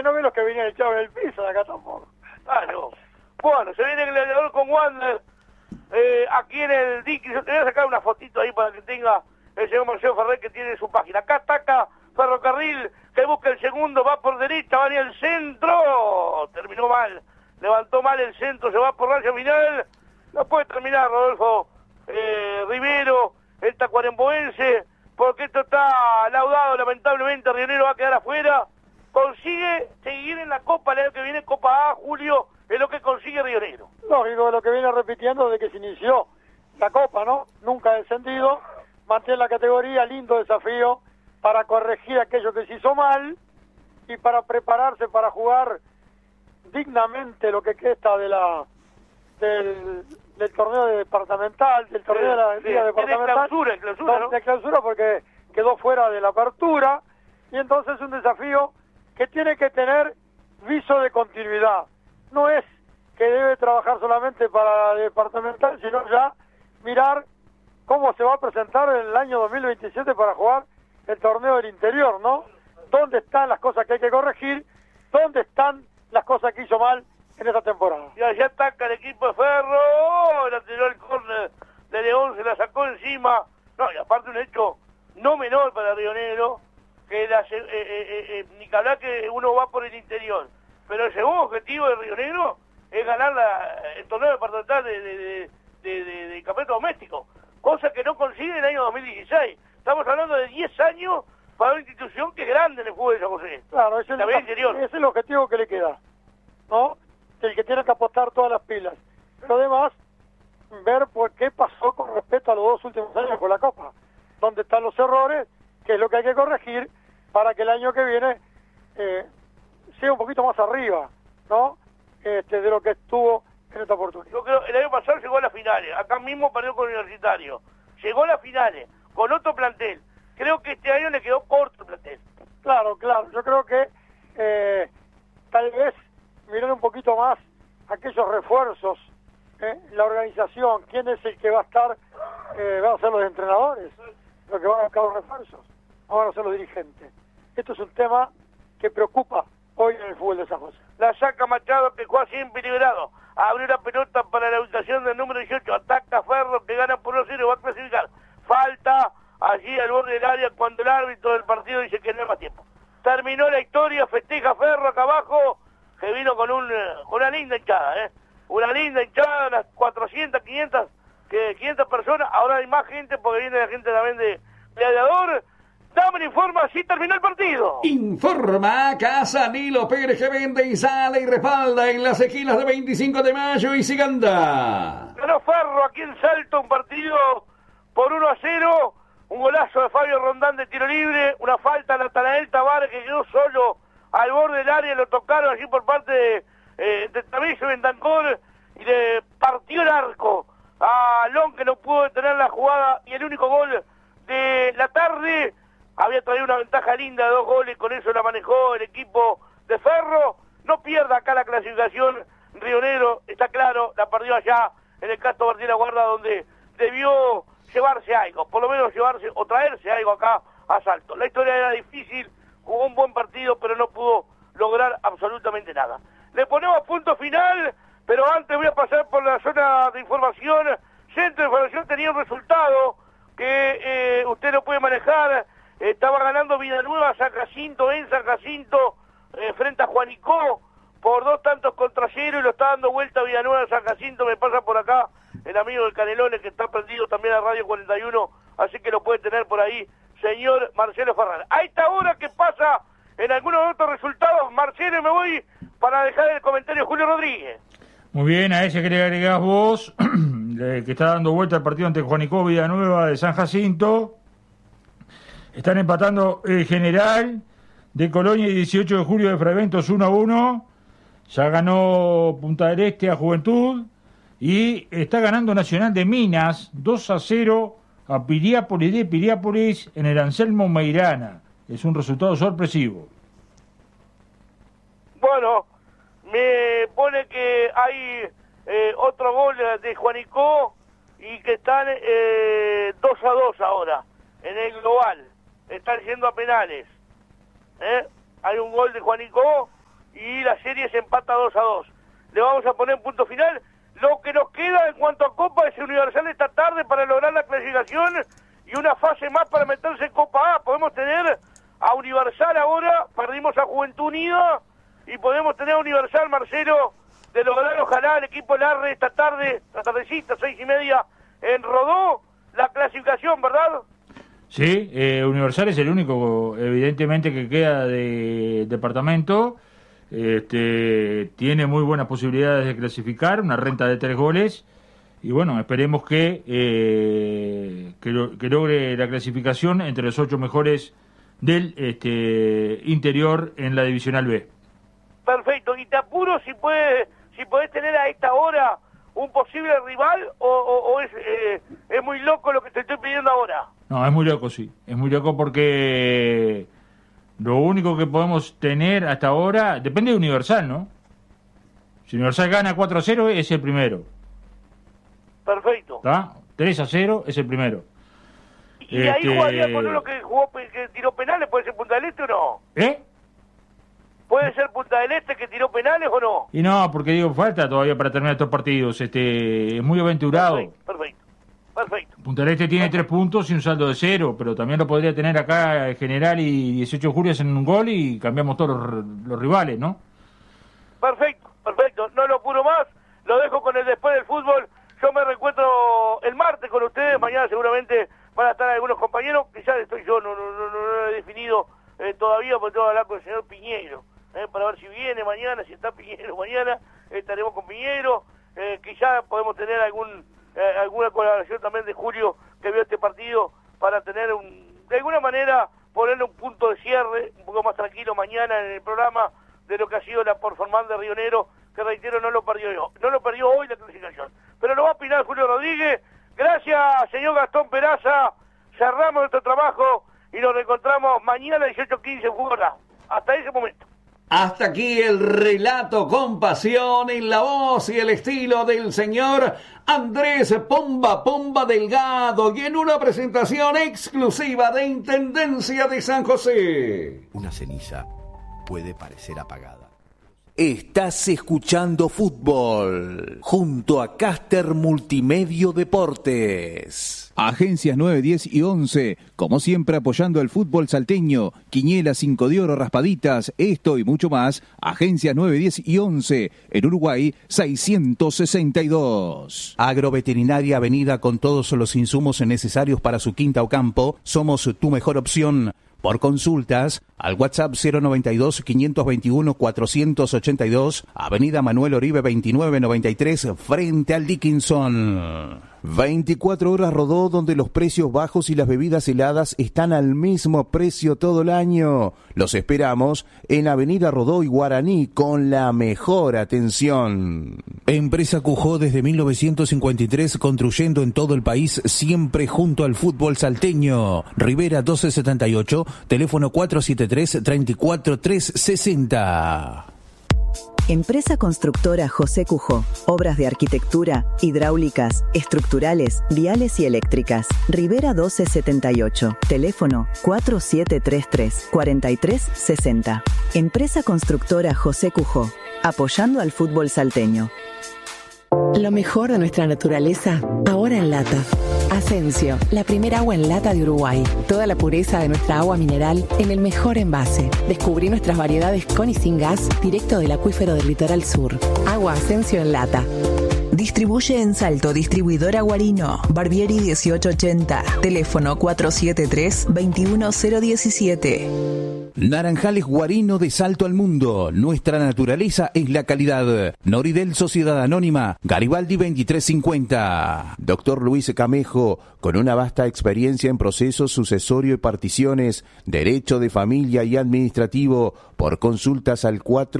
no ve los que venían echados en el piso, de acá tampoco. Claro. Bueno, se viene el Gladiador con Wander, aquí en el dique. Yo te voy a sacar una fotito ahí para que tenga el señor Marcelo Ferrer, que tiene su página. Acá ataca Ferrocarril, que busca el segundo, va por derecha, va hacia el centro. Terminó mal, levantó mal el centro, se va por raya final. No puede terminar Rodolfo Rivero, el tacuaremboense, porque esto está laudado. Lamentablemente Rionero va a quedar afuera. Consigue seguir en la Copa el año que viene, Copa A, Julio, es lo que consigue Rionero. Lógico, lo que viene repitiendo desde que se inició la Copa, ¿no? Nunca ha descendido, mantiene la categoría, lindo desafío para corregir aquello que se hizo mal y para prepararse para jugar dignamente lo que queda del torneo departamental, del torneo de la Liga Departamental. Clausura, ¿no? De clausura porque quedó fuera de la apertura, y entonces es un desafío que tiene que tener viso de continuidad. No es que debe trabajar solamente para la departamental, sino ya mirar cómo se va a presentar en el año 2027 para jugar el torneo del interior, ¿no? ¿Dónde están las cosas que hay que corregir? ¿Dónde están las cosas que hizo mal en esta temporada? Y allá ataca el equipo de Ferro, la tiró el córner de León, se la sacó encima. No, y aparte un hecho no menor para Río Negro, que ni que hablar que uno va por el interior, pero el segundo objetivo de Río Negro es ganar el torneo departamental de campeonato doméstico, cosa que no consigue en el año 2016. Estamos hablando de 10 años para una institución que es grande en el fútbol de San José. Claro, ese es el objetivo que le queda, ¿no? El que tiene que apostar todas las pilas. Pero además, ver por qué pasó con respecto a los 2 últimos años con la Copa. Dónde están los errores, qué es lo que hay que corregir para que el año que viene sea un poquito más arriba, ¿no? De lo que estuvo en esta oportunidad. Yo creo, el año pasado llegó a las finales, acá mismo perdió con Universitario, llegó a las finales, con otro plantel. Creo que este año le quedó corto el plantel. Claro, yo creo que tal vez mirar un poquito más aquellos refuerzos, la organización, quién es el que va a estar, van a ser los entrenadores, los que van a buscar los refuerzos, no van a ser los dirigentes. Esto es un tema que preocupa hoy en el fútbol de San José. La saca Machado, que juega siempre liberado. Abrió la pelota para la ubicación del número 18. Ataca Ferro, que gana por 1-0 y va a clasificar. Falta allí al borde del área cuando el árbitro del partido dice que no hay más tiempo. Terminó la historia, festeja Ferro acá abajo, que vino con una linda hinchada, una linda hinchada, unas 400, 500 personas. Ahora hay más gente porque viene la gente también de Gladiador. Dame informa, así terminó el partido. Informa Casa Nilo Pérez, que vende, insala y respalda en las esquinas de 25 de Mayo y Siganda. Ganó Ferro aquí en Salto, un partido por 1-0. Un golazo de Fabio Rondán de tiro libre. Una falta a Natanael Tavares, que quedó solo al borde del área. Lo tocaron allí por parte de Tabillo Bentancor y le partió el arco a Long, que no pudo detener la jugada. Y el único gol de la tarde. Había traído una ventaja linda de 2 goles, con eso la manejó el equipo de Ferro. No pierda acá la clasificación Río Negro, está claro, la perdió allá en el Castro Martín Guarda, donde debió llevarse algo, por lo menos llevarse o traerse algo acá a Salto. La historia era difícil, jugó un buen partido, pero no pudo lograr absolutamente nada. Le ponemos punto final, pero antes voy a pasar por la zona de información. Centro de Información tenía un resultado que usted lo puede manejar. Estaba ganando Villanueva San Jacinto en San Jacinto frente a Juanicó por 2 tantos contra 0 y lo está dando vuelta Villanueva San Jacinto. Me pasa por acá el amigo del Canelones, que está prendido también a Radio 41, así que lo puede tener por ahí, señor Marcelo Ferrer. A esta hora que pasa en algunos otros resultados, Marcelo, y me voy para dejar el comentario Julio Rodríguez. Muy bien, a ese que le agregás vos, que está dando vuelta el partido ante Juanicó Villanueva de San Jacinto. Están empatando el General de Colonia y 18 de julio de Fraiventos 1-1. Ya ganó Punta del Este a Juventud. Y está ganando Nacional de Minas 2-0 a Piriápolis de Piriápolis en el Anselmo Meirana. Es un resultado sorpresivo. Bueno, me pone que hay otro gol de Juanicó y que están 2-2 ahora en el global. Están yendo a penales. Hay un gol de Juanicó y la serie se empata 2-2. Le vamos a poner un punto final. Lo que nos queda en cuanto a Copa es Universal esta tarde para lograr la clasificación y una fase más para meterse en Copa A. Podemos tener a Universal ahora, perdimos a Juventud Unida, y podemos tener a Universal, Marcelo, de lograr ojalá el equipo Larre esta tarde, la tardecita, 6:30, en Rodó, la clasificación, ¿verdad? Sí, Universal es el único, evidentemente, que queda de departamento. Tiene muy buenas posibilidades de clasificar, una renta de 3 goles, y bueno, esperemos que logre la clasificación entre los 8 mejores del interior en la Divisional B. Perfecto, y te apuro si podés tener a esta hora un posible rival o es muy loco lo que te estoy pidiendo ahora. No, es muy loco, sí, es muy loco porque lo único que podemos tener hasta ahora depende de Universal, ¿no? Si Universal gana 4-0 es el primero. Perfecto. ¿Está? 3-0 es el primero. ¿Y ahí jugaría con uno que tiró penales? ¿Puede ser Punta del Este o no? ¿Puede ser Punta del Este que tiró penales o no? Y no, porque digo, falta todavía para terminar estos partidos. Es muy aventurado. Perfecto. Punta del Este tiene 3 puntos y un saldo de 0, pero también lo podría tener acá General y 18 de julio en un gol y cambiamos todos los rivales, ¿no? Perfecto. No lo apuro más, lo dejo con el después del fútbol. Yo me reencuentro el martes con ustedes, mañana seguramente van a estar algunos compañeros, quizás estoy yo, no he definido todavía, porque tengo que hablar con el señor Piñeiro, para ver si viene mañana, si está Piñeiro mañana, estaremos con Piñeiro, quizás podemos tener alguna colaboración también de Julio, que vio este partido, para tener de alguna manera ponerle un punto de cierre, un poco más tranquilo mañana en el programa, de lo que ha sido la performance de Rionero, que reitero no lo perdió hoy la clasificación, pero lo va a opinar Julio Rodríguez. Gracias, señor Gastón Peraza, cerramos nuestro trabajo y nos reencontramos mañana 18:15 Jugorra. Hasta ese momento. Hasta aquí el relato con pasión en la voz y el estilo del señor Andrés Pomba Delgado, y en una presentación exclusiva de Intendencia de San José. Una ceniza puede parecer apagada. Estás escuchando fútbol junto a Caster Multimedio Deportes. Agencias 9, 10 y 11, como siempre apoyando el fútbol salteño. Quiniela, 5 de oro, raspaditas, esto y mucho más. Agencias 9, 10 y 11, en Uruguay 662. Agroveterinaria Avenida, con todos los insumos necesarios para su quinta o campo. Somos tu mejor opción. Por consultas, al WhatsApp 092-521-482, Avenida Manuel Oribe 2993, frente al Dickinson. 24 horas Rodó, donde los precios bajos y las bebidas heladas están al mismo precio todo el año. Los esperamos en Avenida Rodó y Guaraní, con la mejor atención. Empresa Cujó desde 1953, construyendo en todo el país, siempre junto al fútbol salteño. Rivera 1278, teléfono 473-34360. Empresa Constructora José Cujó. Obras de arquitectura, hidráulicas, estructurales, viales y eléctricas. Rivera 1278. Teléfono 4733-4360. Empresa Constructora José Cujó. Apoyando al fútbol salteño. Lo mejor de nuestra naturaleza, ahora en lata. Asensio, la primera agua en lata de Uruguay. Toda la pureza de nuestra agua mineral en el mejor envase. Descubrí nuestras variedades con y sin gas, directo del acuífero del litoral sur. Agua Asensio en lata. Distribuye en Salto, distribuidora Guarino, Barbieri 1880, teléfono 473-21017. Naranjales Guarino, de Salto al Mundo. Nuestra naturaleza es la calidad. Noridel Sociedad Anónima, Garibaldi 2350. Doctor Luis Camejo, con una vasta experiencia en procesos sucesorio y particiones, derecho de familia y administrativo. Por consultas al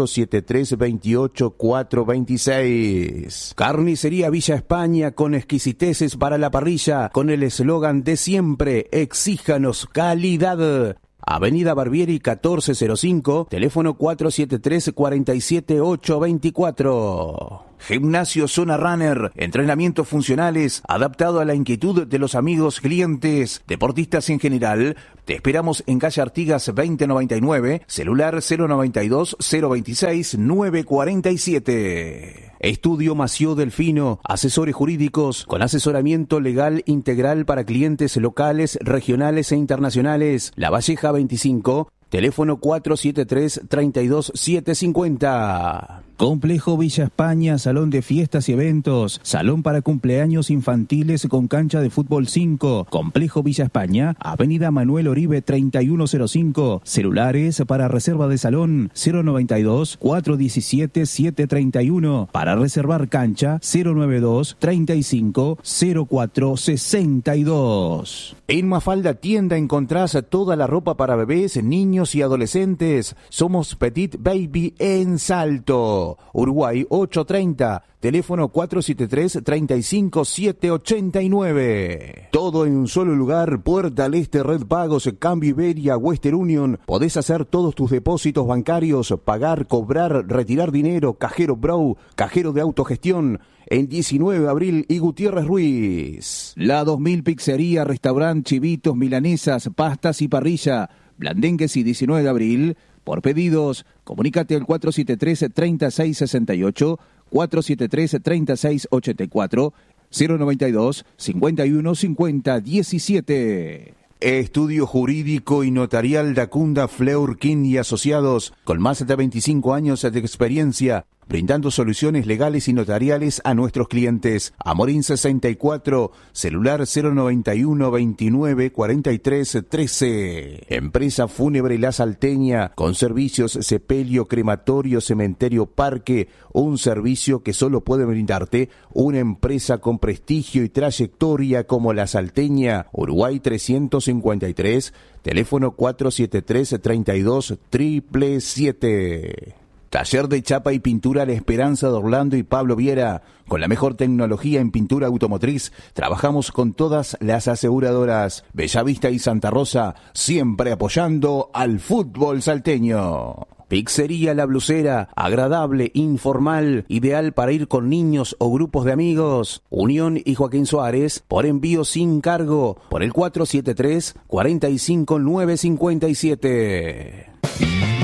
473-28-426. Carnicería Villa España, con exquisiteces para la parrilla, con el eslogan de siempre: exíjanos calidad. Avenida Barbieri 1405, teléfono 473-47824. Gimnasio Zona Runner, entrenamientos funcionales adaptado a la inquietud de los amigos clientes, deportistas en general. Te esperamos en calle Artigas 2099, celular 092-026-947. Estudio Mació Delfino, asesores jurídicos con asesoramiento legal integral para clientes locales, regionales e internacionales. La Valleja 25, teléfono 473-32750. Complejo Villa España, salón de fiestas y eventos, salón para cumpleaños infantiles con cancha de fútbol 5. Complejo Villa España, Avenida Manuel Oribe 3105. Celulares para reserva de salón 092-417-731. Para reservar cancha 092-35-0462. En Mafalda Tienda encontrás toda la ropa para bebés, niños y adolescentes. Somos Petit Baby en Salto. Uruguay 830, teléfono 473-35789. Todo en un solo lugar, Puerta al Este, Red Pagos, Cambio Iberia, Western Union. Podés hacer todos tus depósitos bancarios, pagar, cobrar, retirar dinero, cajero Bro, cajero de autogestión. En 19 de abril y Gutiérrez Ruiz. La 2000 Pizzería, restaurante, chivitos, milanesas, pastas y parrilla. Blandengues y 19 de abril. Por pedidos, comunícate al 473-3668, 473-3684, 092-5150-17. Estudio Jurídico y Notarial Dacunda Fleurkin y Asociados, con más de 25 años de experiencia, brindando soluciones legales y notariales a nuestros clientes. Amorín 64, celular 091-29-43-13. Empresa Fúnebre La Salteña, con servicios sepelio, crematorio, cementerio, parque, un servicio que solo puede brindarte una empresa con prestigio y trayectoria como La Salteña. Uruguay 353, teléfono 473-32-777. Taller de chapa y pintura La Esperanza de Orlando y Pablo Viera. Con la mejor tecnología en pintura automotriz, trabajamos con todas las aseguradoras. Bellavista y Santa Rosa, siempre apoyando al fútbol salteño. Pizzería La Blusera, agradable, informal, ideal para ir con niños o grupos de amigos. Unión y Joaquín Suárez, por envío sin cargo, por el 473-45957.